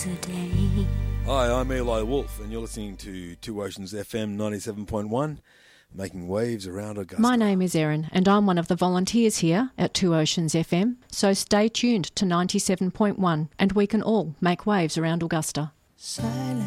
today. Hi, I'm Eli Wolf, and you're listening to Two Oceans FM 97.1, making waves around Augusta. My name is Erin, and I'm one of the volunteers here at Two Oceans FM, so stay tuned to 97.1, and we can all make waves around Augusta. Silent.